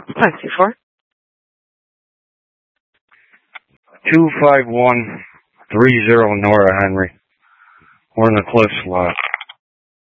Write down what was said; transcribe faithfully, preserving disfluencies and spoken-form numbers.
five two four. two five one three zero Nora Henry. We're in the Cliffs lot.